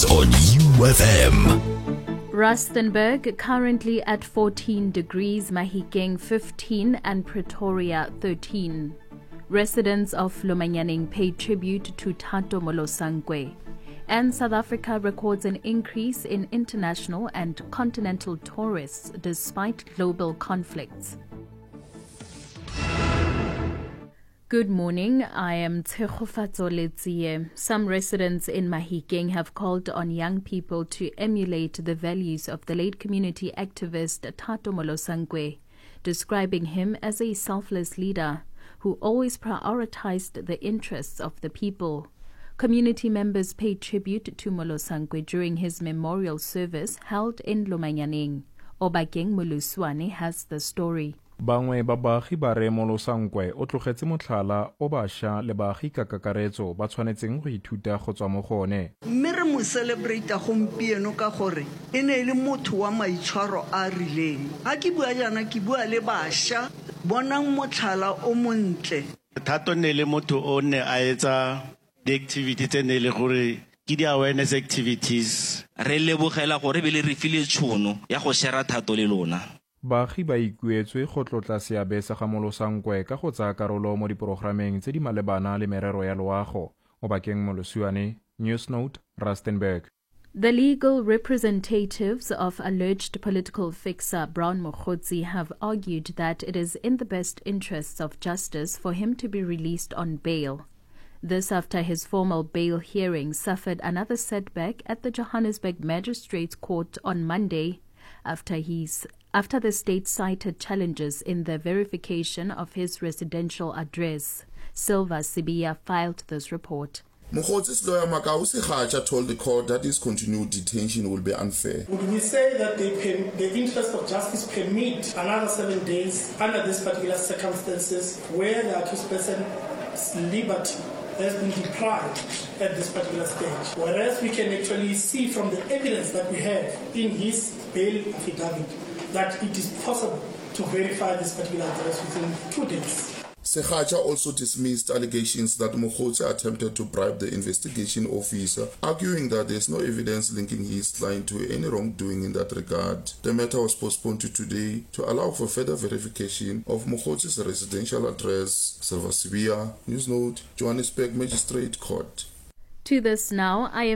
on UFM. Rustenburg currently at 14 degrees, Mahikeng 15 and Pretoria 13. Residents of Lomanyaneng pay tribute to Thato Molosangwe. And South Africa records an increase in international and continental tourists despite global conflicts. Good morning, I am Tshegofatso Letsie. Some residents in Mahikeng have called on young people to emulate the values of the late community activist Thato Molosangwe, describing him as a selfless leader who always prioritized the interests of the people. Community members paid tribute to Molosangwe during his memorial service held in Lomanyaneng. Obakeng Moluswane has the story. Bangwe ba baagi ba re Molosangwe o tlogetse motlhala o bašwa le baagi ka kakaretso ba tshwanetseng go ithuta go tswa mo gone. Mme re mo celebrate gompieno ka gore e ne le motho wa maitshwaro a rileng. Ha ke bua jana ke bua le bašwa bonang motlhala o montle. Thato ne le motho o ne a etsa di-activities tse ne le gore ke di-awareness activities. Re lebogela gore be le re file tšhono ya go share Thato le lona. Baagi ba ikuetswe go tlotla seabe sa ga Molosangwe ka go tsaya karolo mo diprogrameng tse di malebana le merero ya loago. Obakeng Moluswane, Newsnote, Rustenburg. The legal representatives of alleged political fixer Brown Mokgotsi have argued that it is in the best interests of justice for him to be released on bail. This after his formal bail hearing suffered another setback at the Johannesburg Magistrates Court on Monday after the state cited challenges in the verification of his residential address. Silva Sibia filed this report. Mokgotsi's lawyer Makau Sekhacha told the court that his continued detention will be unfair. Would we say that the interest of justice permit another 7 days under these particular circumstances where the accused person's liberty has been deprived at this particular stage? Whereas we can actually see from the evidence that we have in his bail affidavit that it is possible to verify this particular address within 2 days. Sekhacha also dismissed allegations that Mokgotsi attempted to bribe the investigation officer, arguing that there is no evidence linking his client to any wrongdoing in that regard. The matter was postponed to today to allow for further verification of Mokgotsi's residential address. Silva Sibia, Newsnote, Johannesburg Magistrate Court. To this now,